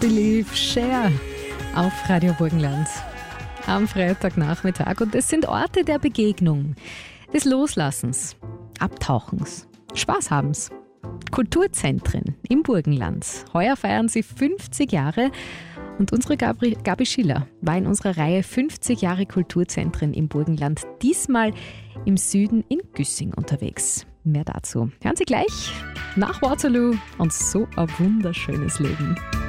Believe, Share auf Radio Burgenland am Freitagnachmittag. Und es sind Orte der Begegnung, des Loslassens, Abtauchens, Spaßhabens. Kulturzentren im Burgenland. Heuer feiern sie 50 Jahre und unsere Gabi Schiller war in unserer Reihe 50 Jahre Kulturzentren im Burgenland, diesmal im Süden in Güssing unterwegs. Mehr dazu hören Sie gleich nach Waterloo und so ein wunderschönes Leben.